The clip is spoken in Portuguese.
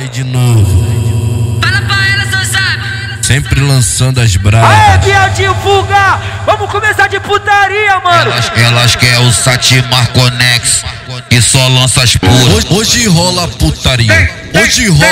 Aí de novo. Fala pra ela, seu sabe. Sempre lançando as bravas. Aê, Bieltinho Fuga! Vamos começar de putaria, mano! Elas quer o Satimar Conex e só lança as puras. Hoje rola putaria. Hoje rola